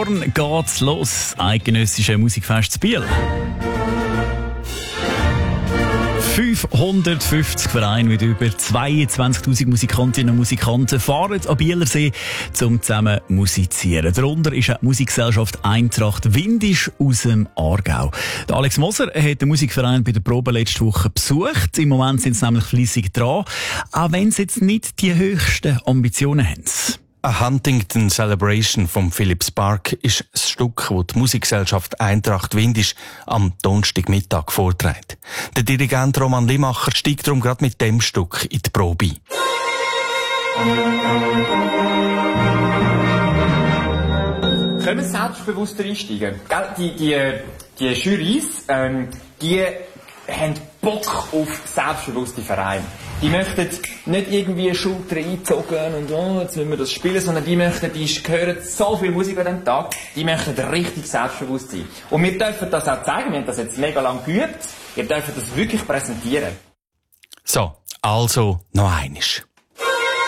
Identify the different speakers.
Speaker 1: Morgen geht's los. Eidgenössische Musikfest in Biel. 550 Vereine mit über 22'000 Musikantinnen und Musikanten fahren am Bielersee, um zusammen zu musizieren. Darunter ist auch die Musikgesellschaft Eintracht Windisch aus dem Aargau. Der Alex Moser hat den Musikverein bei der Probe letzte Woche besucht. Im Moment sind sie nämlich fleissig dran, auch wenn sie jetzt nicht die höchsten Ambitionen haben.
Speaker 2: A Huntington Celebration vom Philip Spark ist das Stück, das die Musikgesellschaft Eintracht Windisch am Donnerstagmittag vorträgt. Der Dirigent Roman Limacher steigt darum gerade mit dem Stück in die Probe ein.
Speaker 3: Können wir selbstbewusster einsteigen? Die Jurys, die haben Bock auf selbstbewusste Vereine. Die möchten nicht irgendwie Schulter einzogen und jetzt müssen wir das spielen, sondern die hören so viel Musik an diesem Tag, die möchten richtig selbstbewusst sein. Und wir dürfen das auch zeigen, wir haben das jetzt mega lang geübt, wir dürfen das wirklich präsentieren.
Speaker 2: So, also noch einiges.